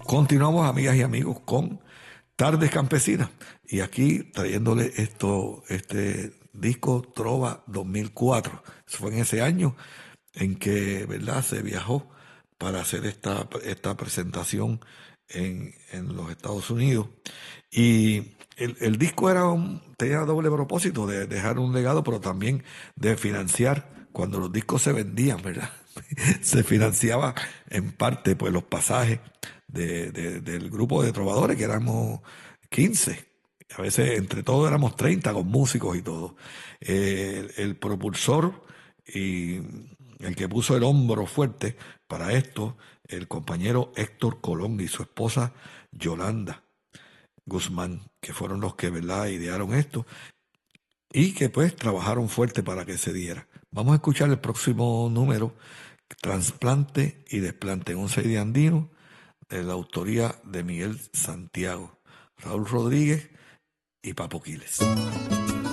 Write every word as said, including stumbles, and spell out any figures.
Continuamos, amigas y amigos, con Tardes Campesinas. Y aquí trayéndole esto, este disco Trova dos mil cuatro. Eso fue en ese año en que, ¿verdad?, se viajó para hacer esta, esta presentación en, en los Estados Unidos. Y el, el disco era un, tenía doble propósito de dejar un legado, pero también de financiar cuando los discos se vendían, ¿verdad? Se financiaba en parte pues los pasajes de, de- del grupo de trovadores, que éramos quince. A veces entre todos éramos treinta con músicos y todo. Eh, el, el propulsor y el que puso el hombro fuerte para esto, el compañero Héctor Colón y su esposa Yolanda Guzmán, que fueron los que, ¿verdad?, idearon esto y que pues trabajaron fuerte para que se diera. Vamos a escuchar el próximo número, Trasplante y Desplante, un C D andino, de la autoría de Miguel Santiago, Raúl Rodríguez y Papo Quiles.